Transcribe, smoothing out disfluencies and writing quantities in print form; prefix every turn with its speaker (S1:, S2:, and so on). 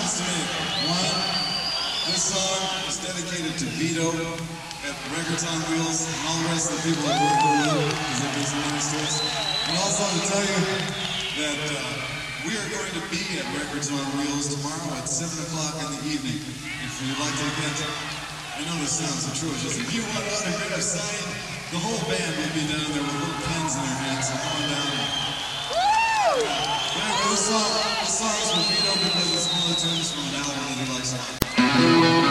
S1: announcements to make. One, this song is dedicated to Vito at Records on Wheels and all the rest of the people that work with him because they've been so nice to us. And also to tell you that we are going to be at Records on Wheels tomorrow at 7 o'clock in the evening. If you'd like to get, I know this sounds atrocious, if you want autographs signed, the whole band will be down there with little pens in their hands, so come on down. Anyway, this song is for Vito because it's one of the tunes from an album that he likes a lot.